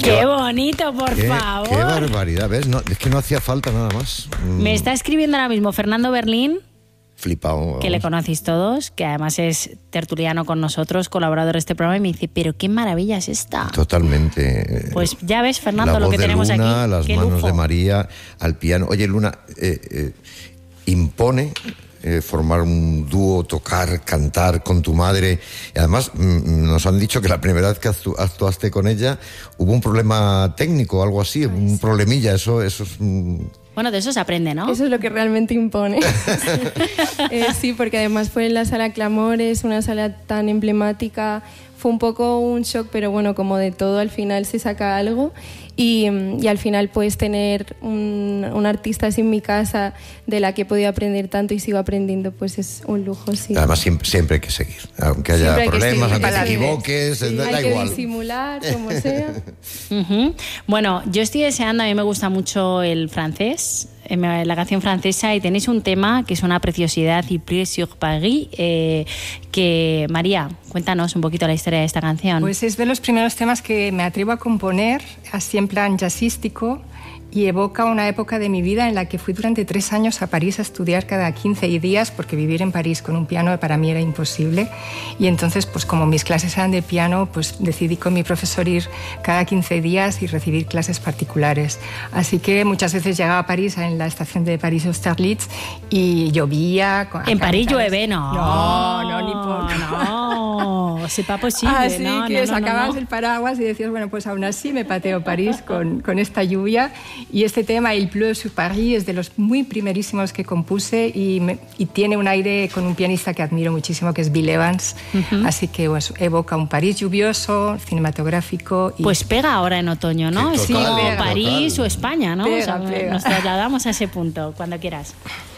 ¡Qué bonito, por favor! ¡Qué barbaridad! ¿Ves? No, es que no hacía falta nada más. Me está escribiendo ahora mismo Fernando Berlín, Flipado. que le conocéis todos, que además es tertuliano con nosotros, colaborador de este programa, y me dice, pero qué maravilla es esta. Totalmente. Pues ya ves, Fernando, la lo voz que de tenemos Luna, aquí. las Qué manos lujo. de María al piano. Oye, Luna, impone formar un dúo, tocar, cantar con tu madre. Y además nos han dicho que la primera vez que actuaste con ella hubo un problema técnico, algo así, un problemilla. Eso es... Bueno, de eso se aprende, ¿no? Eso es lo que realmente impone. Sí, porque además fue en la Sala Clamores, una sala tan emblemática. Fue un poco un shock, pero bueno, como de todo, al final se saca algo. Y al final puedes tener un artista así en mi casa de la que he podido aprender tanto y sigo aprendiendo, pues es un lujo, sí. Además siempre hay que seguir, aunque haya problemas, aunque te equivoques, sí, da hay igual. que disimular, como sea. Bueno, yo estoy deseando, a mí me gusta mucho el francés, la canción francesa, y tenéis un tema que es una preciosidad, y Plus sur Paris, que María, cuéntanos un poquito la historia de esta canción. Pues es de los primeros temas que me atrevo a componer, así en plan jazzístico, y evoca una época de mi vida en la que fui durante 3 años a París a estudiar cada 15 días, porque vivir en París con un piano para mí era imposible. Y entonces, pues como mis clases eran de piano, pues decidí con mi profesor ir cada 15 días y recibir clases particulares. Así que muchas veces llegaba a París, en la estación de París-Austerlitz, y llovía. En París llueve, no. No, ni por... No, c'est pas posible. Así no, que no, sacabas no. el paraguas y decías, bueno, pues aún así me pateo París con esta lluvia. Y este tema, Il pleut sur Paris, es de los muy primerísimos que compuse y tiene un aire con un pianista que admiro muchísimo, que es Bill Evans. Así que pues, evoca un París lluvioso, cinematográfico. Y... Pues pega ahora en otoño, ¿no? Sí, Es total, como pega, París total. o España, ¿no? Pega, pega. Nos trasladamos a ese punto, cuando quieras.